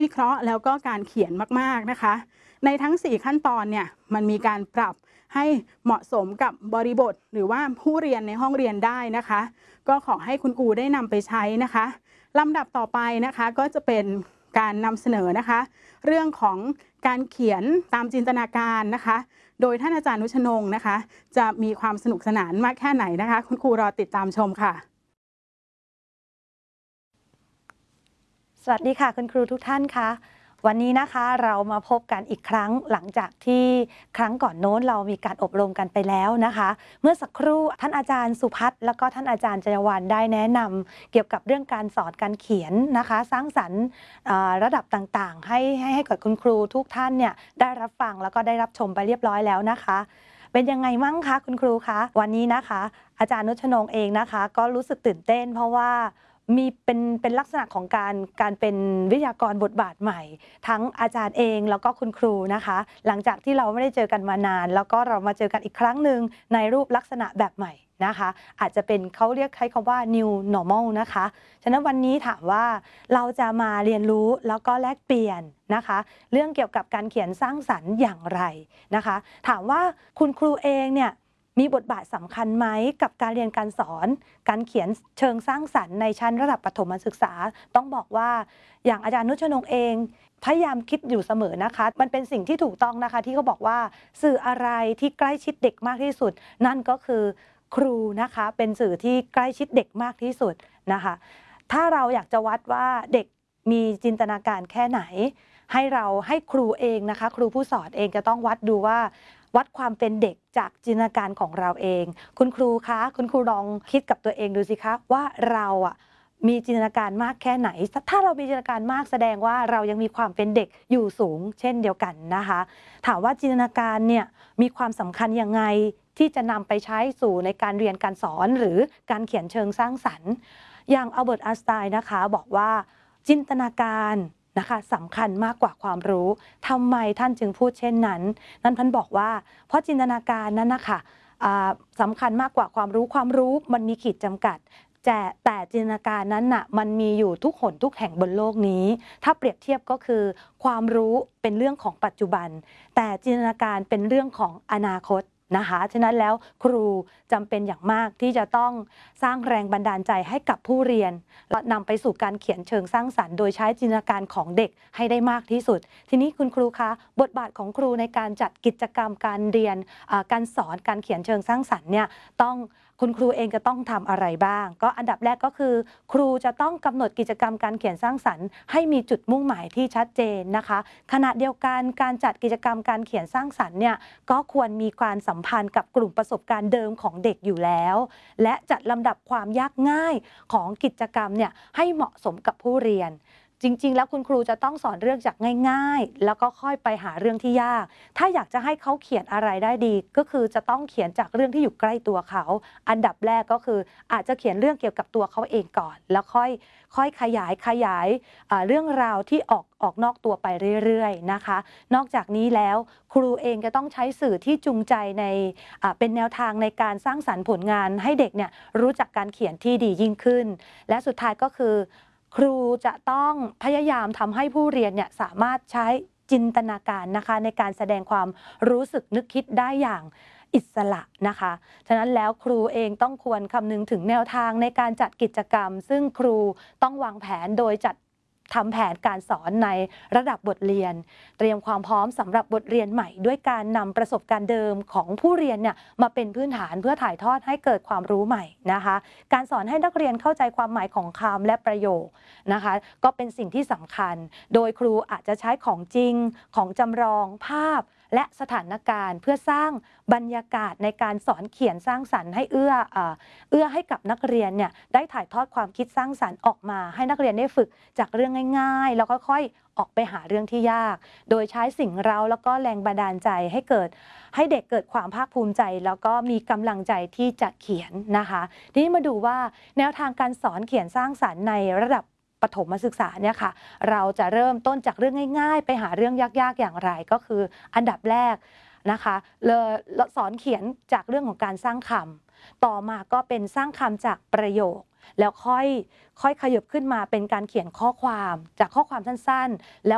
วิเคราะห์แล้วก็การเขียนมากๆนะคะในทั้ง4ขั้นตอนเนี่ยมันมีการปรับให้เหมาะสมกับบริบทหรือว่าผู้เรียนในห้องเรียนได้นะคะก็ขอให้คุณครูได้นำไปใช้นะคะลำดับต่อไปนะคะก็จะเป็นการนำเสนอนะคะเรื่องของการเขียนตามจินตนาการนะคะโดยท่านอาจารย์นุชนงค์นะคะจะมีความสนุกสนานมากแค่ไหนนะคะคุณครูรอติดตามชมค่ะสวัสดีค่ะคุณครูทุกท่านคะวันนี้นะคะเรามาพบกันอีกครั้งหลังจากที่ครั้งก่อนโน้นเรามีการอบรมกันไปแล้วนะคะเมื่อสักครู่ท่านอาจารย์สุพัฒน์แล้วก็ท่านอาจารย์จยวันได้แนะนำเกี่ยวกับเรื่องการสอนการเขียนนะคะสร้างสรรค์ระดับต่างๆให้กับคุณครูทุกท่านเนี่ยได้รับฟังแล้วก็ได้รับชมไปเรียบร้อยแล้วนะคะเป็นยังไงมั่งคะคุณครูคะวันนี้นะคะอาจารย์นุชนงค์เองนะคะก็รู้สึกตื่นเต้นเพราะว่ามีเป็นลักษณะของการเป็นวิทยากรบทบาทใหม่ทั้งอาจารย์เองแล้วก็คุณครูนะคะหลังจากที่เราไม่ได้เจอกันมานานแล้วก็เรามาเจอกันอีกครั้งหนึ่งในรูปลักษณะแบบใหม่นะคะอาจจะเป็นเขาเรียกใช้คำว่า new normal นะคะฉะนั้นวันนี้ถามว่าเราจะมาเรียนรู้แล้วก็แลกเปลี่ยนนะคะเรื่องเกี่ยวกับการเขียนสร้างสรรค์อย่างไรนะคะถามว่าคุณครูเองเนี่ยมีบทบาทสำคัญไหมกับการเรียนการสอนการเขียนเชิงสร้างสรรค์ในชั้นระดับประถมศึกษาต้องบอกว่าอย่างอาจารย์นุชนงค์เองพยายามคิดอยู่เสมอนะคะมันเป็นสิ่งที่ถูกต้องนะคะที่เขาบอกว่าสื่ออะไรที่ใกล้ชิดเด็กมากที่สุดนั่นก็คือครูนะคะเป็นสื่อที่ใกล้ชิดเด็กมากที่สุดนะคะถ้าเราอยากจะวัดว่าเด็กมีจินตนาการแค่ไหนให้ครูเองนะคะครูผู้สอนเองจะต้องวัดดูว่าวัดความเป็นเด็กจากจินตนาการของเราเองคุณครูคะคุณครูลองคิดกับตัวเองดูสิคะว่าเรามีจินตนาการมากแค่ไหนถ้าเรามีจินตนาการมากแสดงว่าเรายังมีความเป็นเด็กอยู่สูงเช่นเดียวกันนะคะถามว่าจินตนาการเนี่ยมีความสำคัญยังไงที่จะนำไปใช้สู่ในการเรียนการสอนหรือการเขียนเชิงสร้างสรรค์อย่างอัลเบิร์ตไอน์สไตน์นะคะบอกว่าจินตนาการนะคะสำคัญมากกว่าความรู้ทำไมท่านจึงพูดเช่นนั้นท่านบอกว่าเพราะจินตนาการนั้นนะคะสำคัญมากกว่าความรู้มันมีขีดจำกัดแต่จินตนาการนั้นน่ะมันมีอยู่ทุกหนทุกแห่งบนโลกนี้ถ้าเปรียบเทียบก็คือความรู้เป็นเรื่องของปัจจุบันแต่จินตนาการเป็นเรื่องของอนาคตนะคะฉะนั้นแล้วครูจำเป็นอย่างมากที่จะต้องสร้างแรงบันดาลใจให้กับผู้เรียนและนำไปสู่การเขียนเชิงสร้างสรรค์โดยใช้จินตนาการของเด็กให้ได้มากที่สุดทีนี้คุณครูคะบทบาทของครูในการจัดกิจกรรมการเรียนการสอนการเขียนเชิงสร้างสรรค์เนี่ยคุณครูเองจะต้องทำอะไรบ้างก็อันดับแรกก็คือครูจะต้องกำหนดกิจกรรมการเขียนสร้างสรรค์ให้มีจุดมุ่งหมายที่ชัดเจนนะคะขณะเดียวกันการจัดกิจกรรมการเขียนสร้างสรรค์เนี่ยก็ควรมีการสัมพันธ์กับกลุ่มประสบการณ์เดิมของเด็กอยู่แล้วและจัดลำดับความยากง่ายของกิจกรรมเนี่ยให้เหมาะสมกับผู้เรียนจริงๆแล้วคุณครูจะต้องสอนเรื่องจากง่ายๆแล้วก็ค่อยไปหาเรื่องที่ยากถ้าอยากจะให้เขาเขียนอะไรได้ดีก็คือจะต้องเขียนจากเรื่องที่อยู่ใกล้ตัวเขาอันดับแรกก็คืออาจจะเขียนเรื่องเกี่ยวกับตัวเขาเองก่อนแล้วค่อยขยายเรื่องราวที่ออกนอกตัวไปเรื่อยๆนะคะนอกจากนี้แล้วครูเองจะต้องใช้สื่อที่จูงใจเป็นแนวทางในการสร้างสรรค์ผลงานให้เด็กเนี่ยรู้จักการเขียนที่ดียิ่งขึ้นและสุดท้ายก็คือครูจะต้องพยายามทำให้ผู้เรียนเนี่ยสามารถใช้จินตนาการนะคะในการแสดงความรู้สึกนึกคิดได้อย่างอิสระนะคะฉะนั้นแล้วครูเองต้องควรคำนึงถึงแนวทางในการจัดกิจกรรมซึ่งครูต้องวางแผนโดยทำแผนการสอนในระดับบทเรียนเตรียมความพร้อมสำหรับบทเรียนใหม่ด้วยการนำประสบการณ์เดิมของผู้เรียนเนี่ยมาเป็นพื้นฐานเพื่อถ่ายทอดให้เกิดความรู้ใหม่นะคะการสอนให้นักเรียนเข้าใจความหมายของคำและประโยคนะคะก็เป็นสิ่งที่สำคัญโดยครูอาจจะใช้ของจริงของจำลองภาพและสถานการณ์เพื่อสร้างบรรยากาศในการสอนเขียนสร้างสรรค์ให้เอื้อให้กับนักเรียนเนี่ยได้ถ่ายทอดความคิดสร้างสรรค์ออกมาให้นักเรียนได้ฝึกจากเรื่องง่ายๆแล้วค่อยๆออกไปหาเรื่องที่ยากโดยใช้สิ่งเร้าแล้วก็แรงบันดาลใจให้เด็กเกิดความภาคภูมิใจแล้วก็มีกำลังใจที่จะเขียนนะคะทีนี้มาดูว่าแนวทางการสอนเขียนสร้างสรรค์ในระดับประถมศึกษาเนี่ยค่ะเราจะเริ่มต้นจากเรื่องง่ายๆไปหาเรื่องยากๆอย่างไรก็คืออันดับแรกนะคะเราสอนเขียนจากเรื่องของการสร้างคำต่อมาก็เป็นสร้างคำจากประโยคแล้วค่อยขยับขึ้นมาเป็นการเขียนข้อความจากข้อความสั้นๆแล้ว